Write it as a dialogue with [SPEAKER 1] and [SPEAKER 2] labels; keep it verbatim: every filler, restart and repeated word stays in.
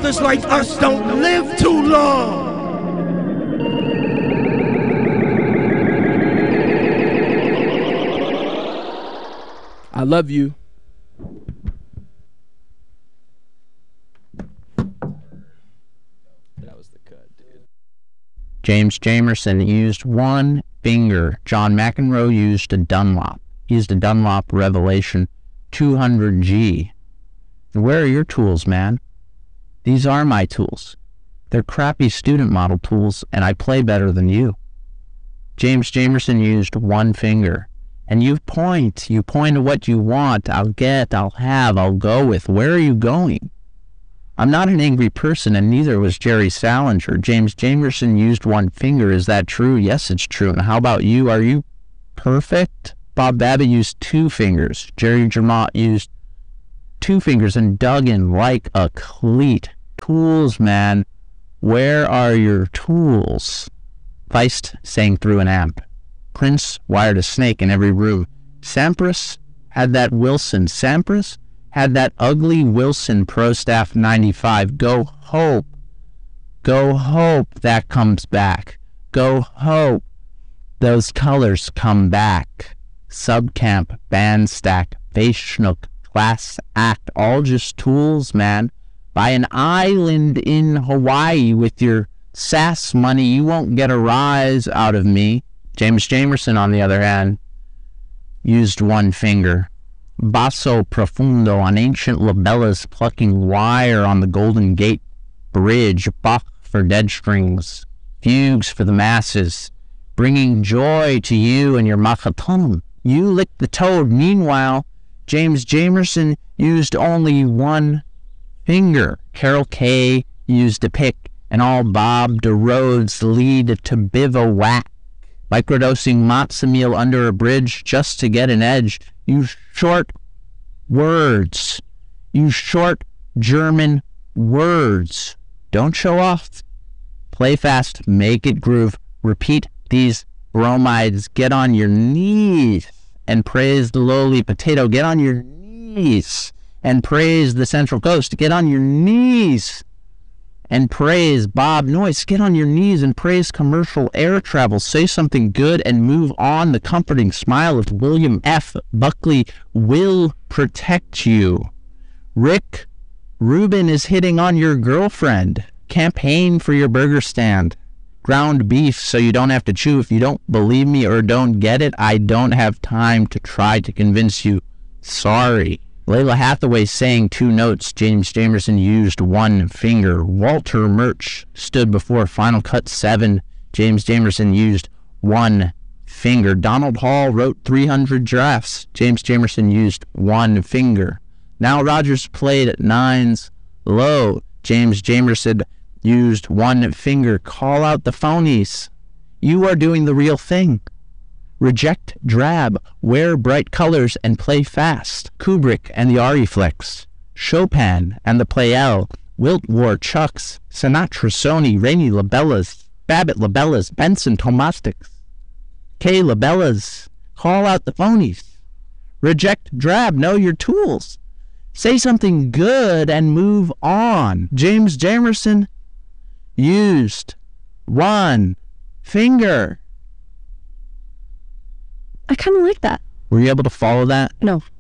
[SPEAKER 1] brothers like us don't live too long.
[SPEAKER 2] I love you. That was the cut, dude.
[SPEAKER 3] James Jamerson used one finger. John McEnroe used a Dunlop. He used a Dunlop Revelation two hundred G. Where are your tools, man? These are my tools. They're crappy student model tools, and I play better than you. James Jamerson used one finger. And you point, you point to what you want. I'll get, I'll have, I'll go with. Where are you going? I'm not an angry person, and neither was Jerry Salinger. James Jamerson used one finger. Is that true? Yes, it's true. And how about you? Are you perfect? Bob Babbitt used two fingers. Jerry Jermott used two fingers and dug in like a cleat. Tools, man. Where are your tools? Feist sang through an amp. Prince wired a snake in every room. Sampras had that Wilson. Sampras had that ugly Wilson Pro Staff ninety-five. Go hope. Go hope that comes back. Go hope those colors come back. Subcamp, band stack, face schnook, class act, all just tools, man. Buy an island in Hawaii with your S A S money. You won't get a rise out of me. James Jamerson, on the other hand, used one finger. Basso profundo on ancient labellas, plucking wire on the Golden Gate Bridge. Bach for dead strings. Fugues for the masses. Bringing joy to you and your machaton. You lick the toad. Meanwhile, James Jamerson used only one finger. Carol Kay used a pick, and all Bob de roads lead to bivouac. Microdosing matzo meal under a bridge just to get an edge. You short words. You short German words. Don't show off. Play fast. Make it groove. Repeat these bromides. Get on your knees and praise the lowly potato. Get on your knees and praise the Central Coast. Get on your knees and praise Bob Noyce. Get on your knees and praise commercial air travel. Say something good and move on. The comforting smile of William F. Buckley will protect you. Rick Rubin is hitting on your girlfriend. Campaign for your burger stand. Ground beef so you don't have to chew. If you don't believe me or don't get it, I don't have time to try to convince you. Sorry. Layla Hathaway sang two notes. James Jamerson used one finger. Walter Murch stood before Final Cut seven. James Jamerson used one finger. Donald Hall wrote three hundred drafts. James Jamerson used one finger. Now Rogers played at nines low. James Jamerson used one finger. Call out the phonies. You are doing the real thing. Reject drab, wear bright colors, and play fast. Kubrick and the Ariflex. Chopin and the Pleyel. Wilt wore Chucks. Sinatra, Sony, Rainey Labellas. Babbitt Labellas. Benson Tomastics. Kay Labellas. Call out the phonies. Reject drab, know your tools. Say something good and move on. James Jamerson used one finger.
[SPEAKER 4] I kind of like that.
[SPEAKER 3] Were you able to follow that?
[SPEAKER 4] No.